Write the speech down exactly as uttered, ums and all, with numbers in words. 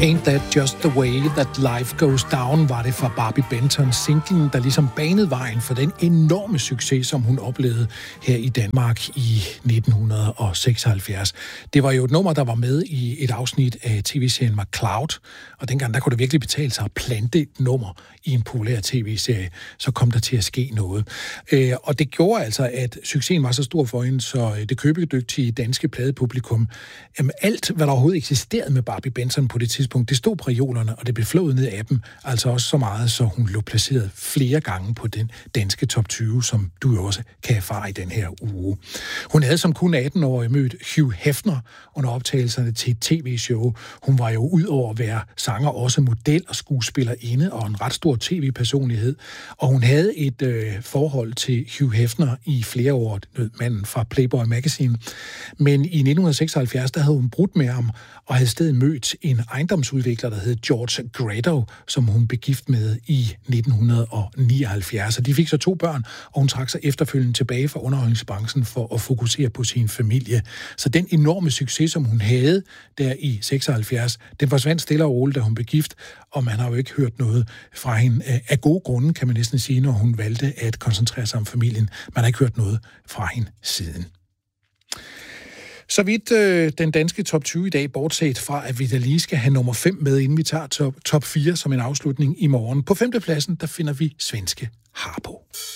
Ain't That Just The Way That Life Goes Down var det fra Barbie Benton, singlen, der ligesom banede vejen for den enorme succes, som hun oplevede her i Danmark i nitten seksoghalvfjerds. Det var jo et nummer, der var med i et afsnit af tv-serien McCloud, og dengang der kunne det virkelig betale sig at plante et nummer i en populær tv-serie, så kom der til at ske noget. Og det gjorde altså, at succesen var så stor for hende, så det købedygtige danske pladepublikum, alt hvad der overhovedet eksisterede med Barbie Benton på det tidspunkt, det stod på reolerne, og det blev flået ned af dem, altså også så meget, så hun blev placeret flere gange på den danske top tyve, som du jo også kan erfare i den her uge. Hun havde som kun atten-årig mødt Hugh Hefner under optagelserne til et tv-show. Hun var jo ud over at være sanger også model og skuespillerinde og en ret stor tv-personlighed, og hun havde et øh, forhold til Hugh Hefner i flere år, manden fra Playboy Magazine, men i nitten seksoghalvfjerds, der havde hun brudt med ham, og havde stadig mødt en ejendomsudvikler, der hed George Grado, som hun blev gift med i nitten nioghalvfjerds. Og de fik så to børn, og hun trak sig efterfølgende tilbage fra underholdningsbranchen for at fokusere på sin familie. Så den enorme succes, som hun havde der i seksoghalvfjerds, den forsvandt stille og roligt, da hun blev gift, og man har jo ikke hørt noget fra hende. Af gode grunde, kan man næsten sige, når hun valgte at koncentrere sig om familien. Man har ikke hørt noget fra hende siden. Så vidt øh, den danske top tyve i dag, bortset fra, at vi da lige skal have nummer fem med, inden vi tager top, top fire som en afslutning i morgen. På femtepladsen, der finder vi svenske Harpo.